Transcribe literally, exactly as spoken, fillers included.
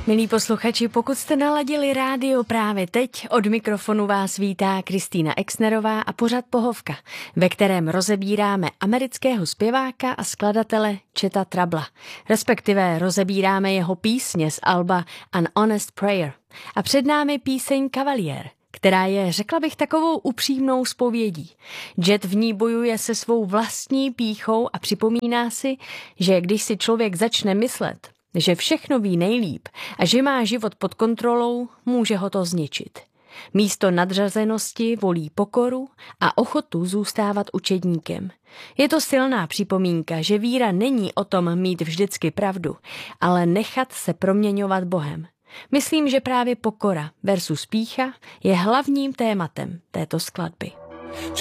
Milí posluchači, pokud jste naladili rádio právě teď, od mikrofonu vás vítá Kristýna Exnerová a pořad Pohovka, ve kterém rozebíráme amerického zpěváka a skladatele Cheta Troublea, respektive rozebíráme jeho písně z alba An Honest Prayer. A před námi píseň Cavalier, která je, řekla bych, takovou upřímnou zpovědí. Chet v ní bojuje se svou vlastní pýchou a připomíná si, že když si člověk začne myslet, že všechno ví nejlíp a že má život pod kontrolou, může ho to zničit. Místo nadřazenosti volí pokoru a ochotu zůstávat učedníkem. Je to silná připomínka, že víra není o tom mít vždycky pravdu, ale nechat se proměňovat Bohem. Myslím, že právě pokora versus pýcha je hlavním tématem této skladby.